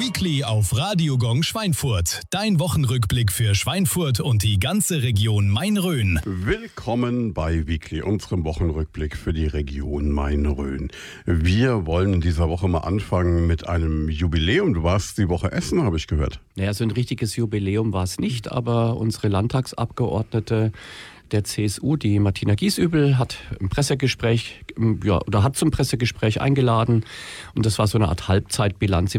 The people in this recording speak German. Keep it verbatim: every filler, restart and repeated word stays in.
Weekly auf Radio Gong Schweinfurt. Dein Wochenrückblick für Schweinfurt und die ganze Region Main-Rhön. Willkommen bei Weekly, unserem Wochenrückblick für die Region Main-Rhön. Wir wollen in dieser Woche mal anfangen mit einem Jubiläum. Du warst die Woche essen, habe ich gehört. Naja, so ein richtiges Jubiläum war es nicht, aber unsere Landtagsabgeordnete der C S U, die Martina Giesübel, hat im Pressegespräch, ja, oder hat zum Pressegespräch eingeladen und das war so eine Art Halbzeitbilanz.